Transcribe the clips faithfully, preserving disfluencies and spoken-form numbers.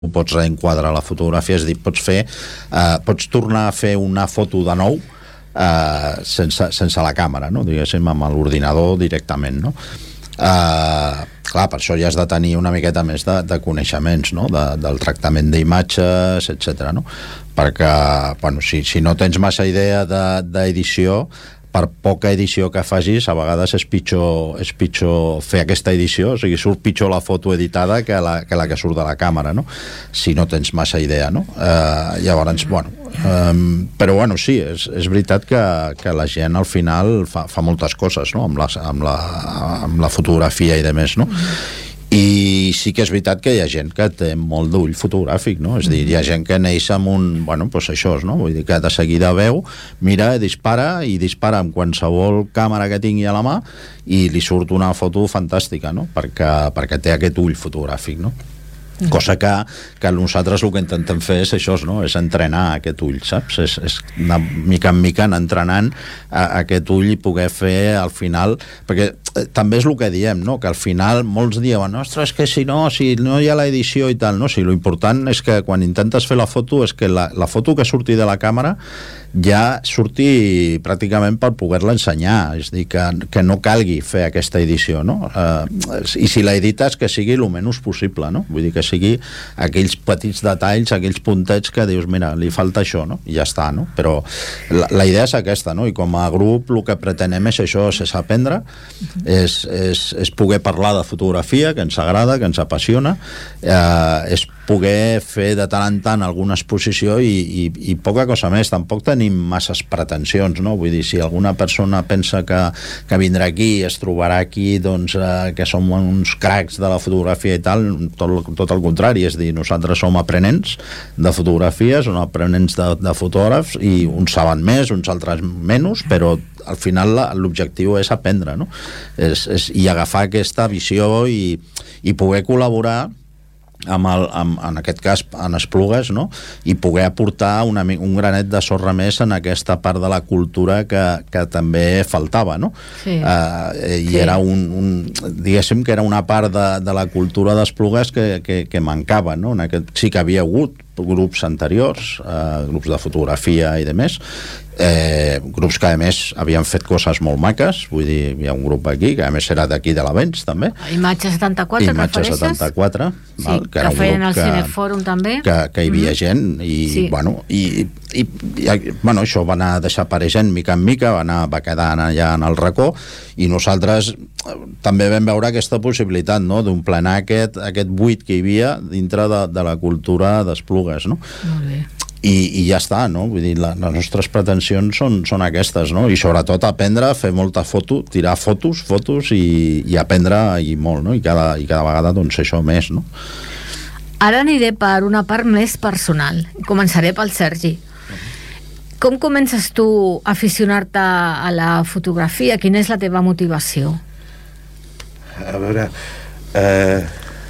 pots reenquadrar la fotografia, és a dir, pots fer eh, pots tornar a fer una foto de nou eh, sense, sense la càmera, no? Diguéssim, amb l'ordinador directament, no? Eh, clar, per això ja has de tenir una miqueta més de, de coneixements, no? De, del tractament d'imatges, etcètera, no? Perquè, bueno, si, si no tens massa idea d'edició, per poca edició que facis, a vegades és pitjor, és pitjor fer aquesta edició, o sigui, surt pitjor la foto editada que la que, la que surt de la càmera, no? Si no tens massa idea, no? Eh, llavors, bueno, eh, però bueno, sí, és, és veritat que, que la gent al final fa, fa moltes coses, no? Amb la, amb la, amb la fotografia i de més, no? I sí que és veritat que hi ha gent que té molt d'ull fotogràfic, no? És a dir, hi ha gent que neix amb un... Bueno, doncs això, no? Vull dir que de seguida veu, mira, dispara, i dispara amb qualsevol càmera que tingui a la mà i li surt una foto fantàstica, no? Perquè, perquè té aquest ull fotogràfic, no? Cosa que, que nosaltres el que intentem fer és això, no? És entrenar aquest ull, saps? És, és anar mica en mica entrenant a, a aquest ull i poder fer al final, perquè eh, també és el que diem, no? Que al final molts diuen, ostres, que si no, si no hi ha l'edició i tal, no? Si l'important és que quan intentes fer la foto és que la, la foto que surti de la càmera ja surti pràcticament per poder-la ensenyar, és a dir, que, que no calgui fer aquesta edició, no? Eh, i si la edites, que sigui el menys possible, no? Vull dir que sigui aquells petits detalls, aquells puntets que dius, mira, li falta això, no? I ja està, no? Però la, la idea és aquesta, no? I com a grup el que pretenem és això, és aprendre, és, és, és poder parlar de fotografia, que ens agrada, que ens apassiona, eh, és poder fer de tant en tant alguna exposició i, i, i poca cosa més. Tampoc tenim masses pretensions, no? Vull dir, si alguna persona pensa que, que vindrà aquí i es trobarà aquí, doncs, eh, que som uns cracs de la fotografia i tal, tot, tot el contrari, és dir, nosaltres som aprenents de fotografies, som aprenents de, de fotògrafs, i uns saben més, uns altres menys, però al final l'objectiu és aprendre, no? És, és, i agafar aquesta visió i, i poder col·laborar amb el, amb, en aquest cas en Esplugues, no? I poder aportar una, un granet de sorra més en aquesta part de la cultura que, que també faltava, no? Sí. Uh, i sí. Era un, un diguéssim que era una part de, de la cultura d'Esplugues que, que, que mancava, no? En aquest, sí que havia hagut grups anteriors, uh, grups de fotografia i de més, eh, grups que a més havien fet coses molt maques, vull dir, hi ha un grup aquí que a més era d'aquí de l'Avents també, Imatge setanta-quatre, Imatge setanta-quatre, sí, val, que, que era un feien grup al que, Cinefòrum també, que, que hi havia mm. gent i, sí. bueno, i, i, i bueno, això va anar desapareixent mica en mica, va, anar, va quedar allà en el racó, i nosaltres també vam veure aquesta possibilitat, no?, d'omplenar aquest, aquest buit que hi havia dintre de, de la cultura d'Esplugues, no? Molt bé. I, i ja està, no? Vull dir, la, les nostres pretensions són, són aquestes, no? I sobretot aprendre a fer molta foto, tirar fotos, fotos i, i aprendre i molt, no? I cada, i cada vegada, doncs, això més, no? Ara aniré per una part més personal. Començaré pel Sergi. Com comences tu a aficionar-te a la fotografia? Quina és la teva motivació? A veure, eh,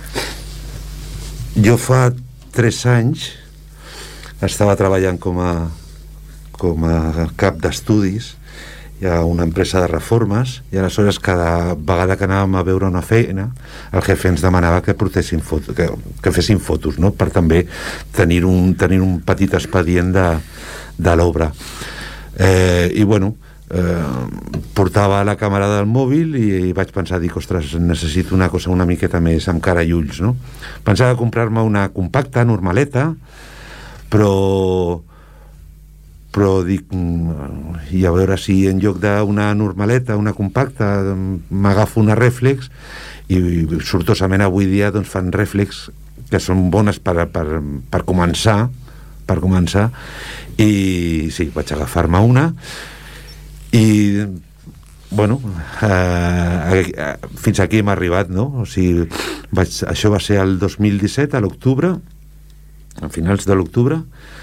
jo fa tres anys estava treballant com a, com a cap d'estudis a una empresa de reformes, i aleshores cada vegada que anàvem a veure una feina el jefe ens demanava que portessin fotos, que, que fessin fotos, no?, per també tenir un, tenir un petit expedient de, de l'obra. Eh, i bueno, eh, portava la càmera del mòbil i, i vaig pensar, dic, ostres, necessito una cosa una miqueta més amb cara i ulls, no? Pensava comprar-me una compacta, normaleta, però però dic, i a veure si en lloc d'una normaleta, una compacta, m'agafo una rèflex, i sortosament avui dia doncs fan rèflex que són bones per, per, per començar per començar i sí, vaig agafar-me una i bueno, eh, eh, fins aquí hem arribat, no? O sigui, vaig, això va ser el dos mil disset, a l'octubre, a finals de l'octubre,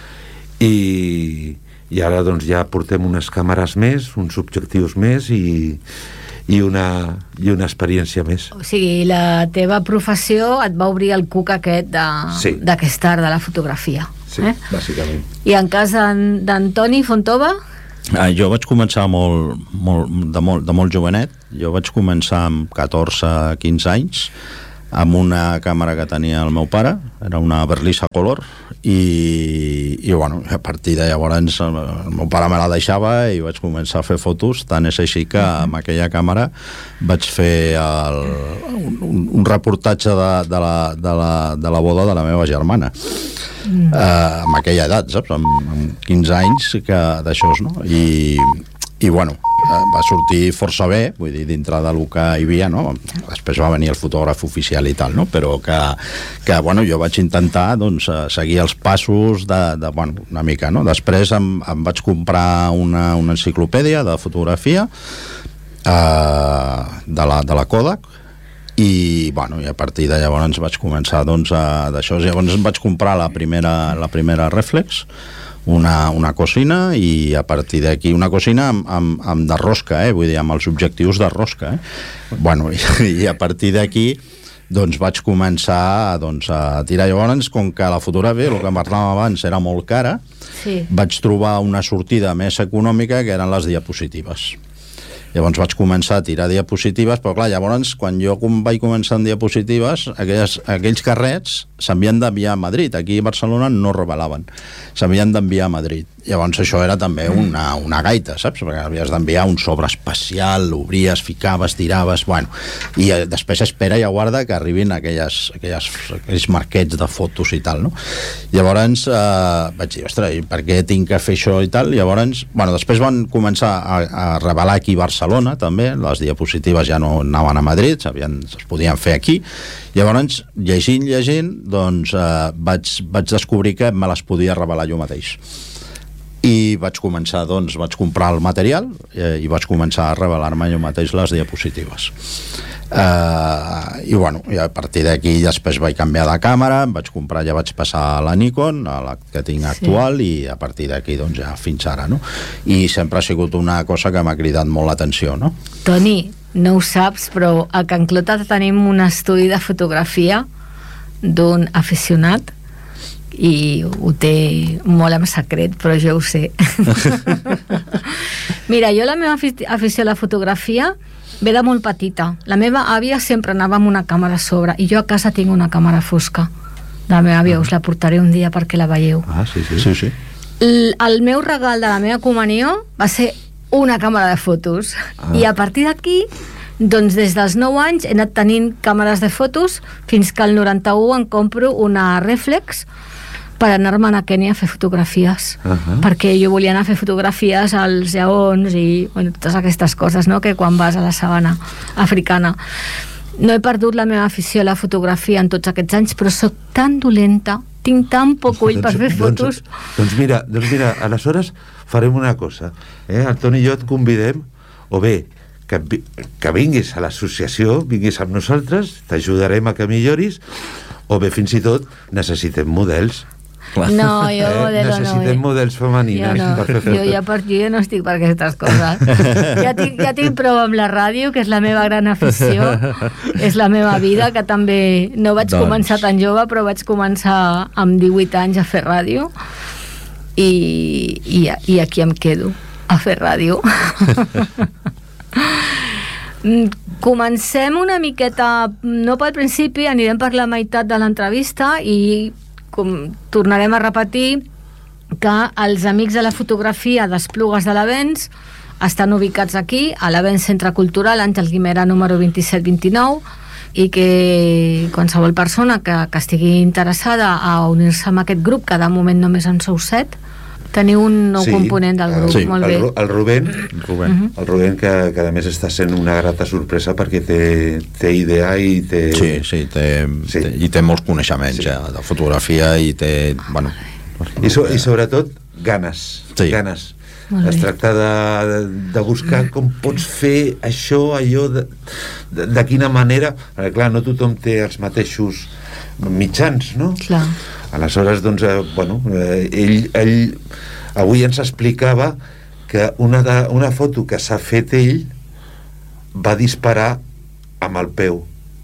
i i ara doncs ja portem unes càmeres més, uns objectius més i, i, una, i una experiència més. O sigui, la teva professió et va obrir el cuc aquest d'aquest sí. art de la fotografia. Sí, eh? Bàsicament. I en cas d'Antoni Fontova? Ah, jo vaig començar molt, molt, de, molt, de molt jovenet. Jo vaig començar amb catorze quinze anys amb una càmera que tenia el meu pare, era una Berlisa Color, i, i bueno, a partir de llavors el, el meu pare me la deixava i vaig començar a fer fotos, tant és així que amb aquella càmera vaig fer el, un, un reportatge de, de, la, de, la, de la boda de la meva germana. Mm. Uh, amb aquella edat, saps? Amb, amb quinze anys que d'això, no? I, i bueno, va sortir força bé, vull dir, dintre del que hi havia, no? Després va venir el fotògraf oficial i tal, no? Però que, que bueno, jo vaig intentar, doncs, seguir els passos de, de bueno, una mica, no? Després em, em vaig comprar una, una enciclopèdia de fotografia eh, de, la, de la Kodak, i, bueno, i a partir de llavors vaig començar, doncs, a, d'això. Llavors em vaig comprar la primera, la primera reflex, una, una cosina, i a partir d'aquí una cosina amb, amb, amb de rosca, eh? Vull dir, amb els objectius de rosca, eh? Bueno, i, i a partir d'aquí doncs vaig començar, doncs, a tirar. Llavors, com que la fotografia, el que parlàvem abans, era molt cara, sí, vaig trobar una sortida més econòmica, que eren les diapositives. Llavors vaig començar a tirar diapositives, però clar, llavors quan jo com vaig començar amb diapositives, aquelles, aquells carrets s'havien d'enviar a Madrid. Aquí a Barcelona no revelaven, s'havien d'enviar a Madrid. Llavors això era també una, una gaita, saps? Perquè havies d'enviar un sobre especial, l'obries, ficaves, tiraves, bueno, i eh, després espera i aguarda que arribin aquelles, aquelles, aquells marquets de fotos i tal, no? Llavors eh, vaig dir, ostres, per què tinc que fer això i tal? Llavors, bueno, després van començar a, a revelar aquí a Barcelona també, les diapositives ja no anaven a Madrid, es podien fer aquí. Llavors, llegint, llegint, doncs eh, vaig, vaig descobrir que me les podia revelar jo mateix. I vaig començar, doncs, vaig comprar el material eh, i vaig començar a revelar-me jo mateix les diapositives. Eh, I, bueno, i a partir d'aquí després vaig canviar de càmera, vaig comprar, ja vaig passar a la Nikon, a la que tinc actual, sí, i a partir d'aquí, doncs, ja fins ara, no? I sempre ha sigut una cosa que m'ha cridat molt l'atenció, no? Toni, no ho saps, però a Can Clota tenim un estudi de fotografia d'un aficionat i ho té molt en secret, però jo ho sé. Mira, jo la meva afició a la fotografia ve de molt petita. La meva àvia sempre anava amb una càmera a sobre i jo a casa tinc una càmera fosca de la meva àvia, us la portaré un dia perquè la veieu. Ah, sí, sí, sí, sí. El, el meu regal de la meva comunió va ser una càmera de fotos, ah, i a partir d'aquí, doncs des dels nou anys he anat tenint càmeres de fotos fins que al noranta-u em compro una reflex per anar-me'n a Kènia a fer fotografies, uh-huh, perquè jo volia anar a fer fotografies als lleons i, bueno, totes aquestes coses, no?, que quan vas a la sabana africana. No he perdut la meva afició a la fotografia en tots aquests anys, però sóc tan dolenta, tinc tan poc ull per fer fotos. Doncs, doncs mira, doncs mira, aleshores farem una cosa, eh? El Toni i jo et convidem, o bé que, que vinguis a l'associació, vinguis amb nosaltres, t'ajudarem a que milloris, o bé fins i tot necessitem models. Clar. No, jo modelo eh, necessitem no, models femenines, no. Per fer jo, ja per, jo ja no estic per aquestes coses. Ja tinc, ja tinc prou amb la ràdio, que és la meva gran afició, és la meva vida, que també no vaig doncs. començar tan jove, però vaig començar amb divuit anys a fer ràdio i, i, i aquí em quedo a fer ràdio. Comencem una miqueta, no pel principi, anirem per la meitat de l'entrevista i com tornarem a repetir que els amics de la fotografia d'Esplugues de l'Avenç estan ubicats aquí, a l'Avenç Centre Cultural Àngel Guimerà número vint-i-set vint-i-nou, i que qualsevol persona que, que estigui interessada a unir-se amb aquest grup, que de moment només en sou set, teniu un nou sí, component del grup, sí, molt bé. El, el Rubén, Rubén. Uh-huh. el Rubén que, que a més està sent una grata sorpresa perquè té, té idea i té... Sí, sí, té, sí. té, i té molts coneixements, sí, ja, de fotografia, i té... Bueno, I, so, i sobretot ganes, sí, ganes. Es tracta de, de buscar com pots fer això, allò, de, de, de quina manera, perquè clar, no tothom té els mateixos mitjans, no? Clar. Aleshores, doncs, eh, bueno, eh, ell, ell avui ens explicava que una, de, una foto que s'ha fet ell va disparar amb el peu.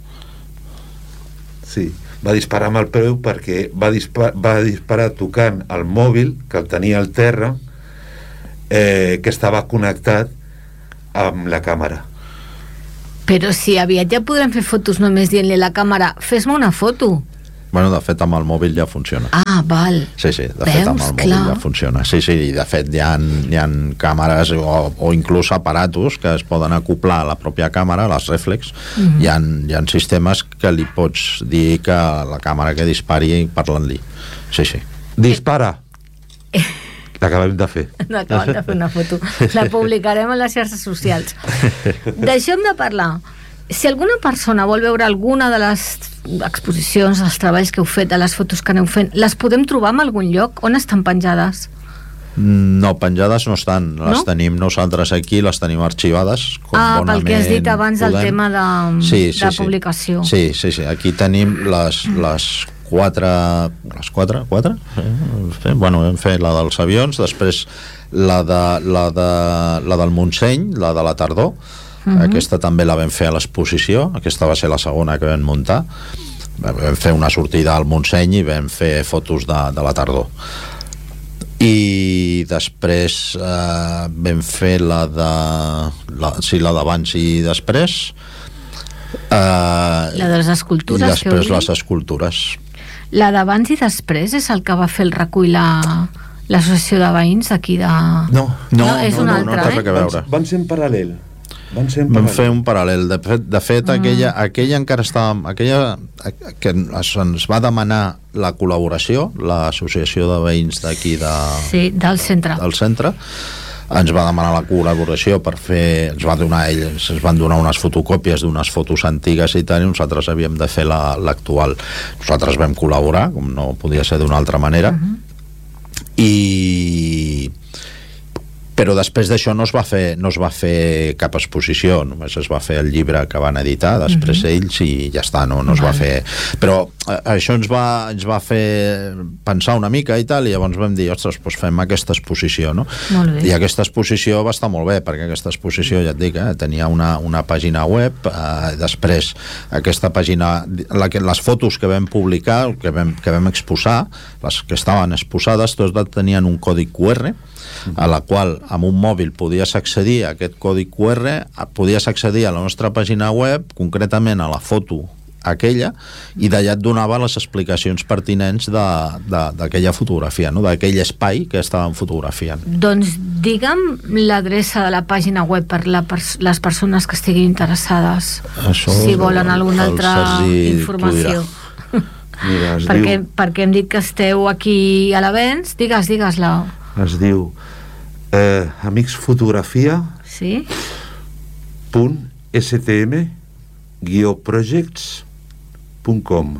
Sí, va disparar amb el peu perquè va, dispar, va disparar tocant el mòbil, que el tenia al terra, eh, que estava connectat amb la càmera. Però si aviat ja podrem fer fotos només dient-li a la càmera fes-me una foto. Bueno, de fet, amb el mòbil ja funciona. Ah, val. Sí, sí, de Veus? fet, amb el Clar. mòbil ja funciona. Sí, sí, i de fet hi ha, hi ha càmeres o, o inclús aparatos que es poden acoplar a la pròpia càmera, les reflex. Mm-hmm. Hi, ha, hi ha sistemes que li pots dir que la càmera que dispari parlant-li. Sí, sí. Dispara! L'acabem de fer. Acabem de fer una foto. La publicarem a les xarxes socials. D'això hem de parlar. Si alguna persona vol veure alguna de les exposicions, els treballs que heu fet, de les fotos que aneu fent, les podem trobar en algun lloc? On estan penjades? No, penjades no estan. Les No? tenim nosaltres aquí, les tenim arxivades. Com Ah, pel que has dit bonament abans del podem. tema de, Sí, sí, de sí. publicació. Sí, sí, sí. Aquí tenim les, les quatre... Les quatre? Quatre? Sí. Bueno, vam fer la dels avions, després la, de, la, de, la del Montseny, la de la tardor. Uh-huh. Aquesta també la vam fer a l'exposició. Aquesta va ser la segona que vam muntar. Vam fer una sortida al Montseny i vam fer fotos de, de la tardor. I després eh, vam fer la de la, sí, la d'abans i després eh, La de les escultures, i que després heu dit? les escultures. La d'abans i després és el que va fer el recull la, l'associació de veïns d'aquí de... No, No, és una altra, no té eh? res a veure. Van, van ser en paral·lel. Van ser en Vam paral·lel. fer un paral·lel. De fet, de fet Ah. aquella, aquella encara estava... Aquella, que ens va demanar la col·laboració, l'associació de veïns d'aquí de, Sí, del centre. del centre, ens va demanar la col·laboració per fer, ens va donar ells, ens van donar unes fotocòpies d'unes fotos antigues i tal, i nosaltres havíem de fer la, l'actual. Nosaltres vam col·laborar, com no podia ser d'una altra manera, uh-huh. i però després d'això no es va fer no es va fer cap exposició, només es va fer el llibre que van editar després mm-hmm. ells i ja està, no, no es va fer, però eh, això ens va, ens va fer pensar una mica i tal, i llavors vam dir, ostres, doncs fem aquesta exposició, no? Molt bé. I aquesta exposició va estar molt bé, perquè aquesta exposició, ja et dic, eh, tenia una, una pàgina web, eh, després aquesta pàgina, la que, les fotos que vam publicar, que vam, que vam exposar, les que estaven exposades, tots tenien un codi Q R, a la qual amb un mòbil podies accedir a aquest codi Q R, podies accedir a la nostra pàgina web, concretament a la foto aquella, i d'allà et donava les explicacions pertinents de, de, d'aquella fotografia, no? D'aquell espai que estàvem fotografiant. Doncs digue'm l'adreça de la pàgina web per la pers- les persones que estiguin interessades, Això si volen el- alguna el altra Sergi informació. Mira, es perquè, diu... perquè hem dit que esteu aquí a l'Avenç. Digues, digues-la. Es diu eh, amicsfotografia Sí? punt stm guió projects punt com.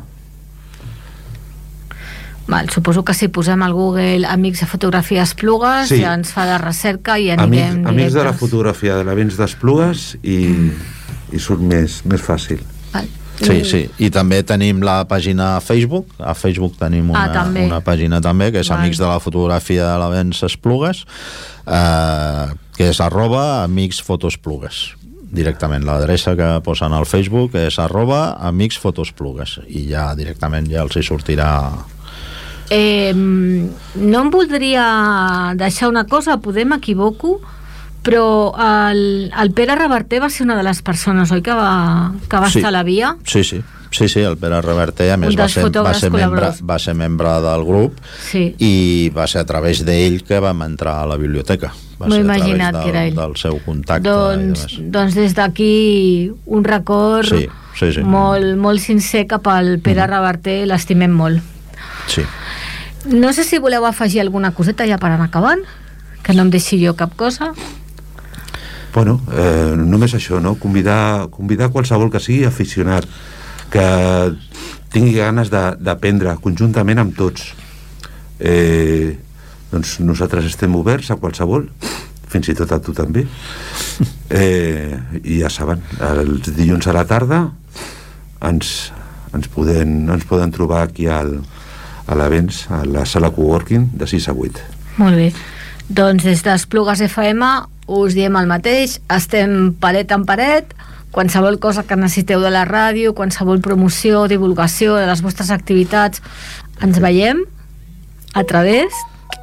Val, suposo que si posem al Google Amics de Fotografia Esplugues, Sí. ja ens fa de recerca i Amics, anirem amics de la directes. fotografia de l'Avenç d'Esplugues i, i surt més, més fàcil. Val. Sí, sí, i també tenim la pàgina a Facebook, a Facebook tenim una, Ah, també. una pàgina també, que és Val. Amics de la Fotografia de l'Avenç Esplugues, eh, que és arroba Amics Fotoesplugues. Directament l'adreça que posen al Facebook és arroba Amics Fotoesplugues, i ja directament ja els hi sortirà. Eh, no em voldria deixar una cosa, poder m'equivoco, però el, el Pere Reverter va ser una de les persones, oi, que va, que va Sí. estar a la via? Sí, sí, sí, sí, el Pere Reverter, a més Un va dels ser, va, fotògrafs ser membre, col·laboradors. va ser membre del grup, Sí. i va ser a través d'ell que vam entrar a la biblioteca. Va M'ho he ser a través imaginat del, que era ell. del seu contacte. Doncs, i demés. doncs des d'aquí un record Sí, sí, sí. Molt, molt sincer cap al Pere mm. Reverter, l'estimem molt. Sí. No sé si voleu afegir alguna coseta ja per anar acabant, que no em deixi jo cap cosa. Bueno, eh, només això, no? Convidar, convidar qualsevol que sigui aficionat, que tingui ganes de- d'aprendre conjuntament amb tots. Eh, doncs nosaltres estem oberts a qualsevol, fins i tot a tu també. Eh, I ja saben, els dilluns a la tarda ens, ens, poden, ens poden trobar aquí al, a l'Avenç, a la sala coworking de sis a vuit. Molt bé. Doncs des d'Esplugues F M us diem el mateix, estem paret en paret, qualsevol cosa que necessiteu de la ràdio, qualsevol promoció, divulgació de les vostres activitats, ens veiem a través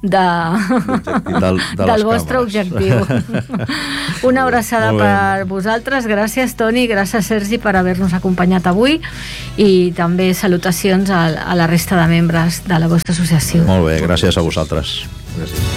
de... del, de del les vostre càmeres. objectiu. Una abraçada per vosaltres. Gràcies, Toni, gràcies, Sergi, per haver-nos acompanyat avui, i també salutacions a, a la resta de membres de la vostra associació. Molt bé, gràcies a vosaltres. Gràcies.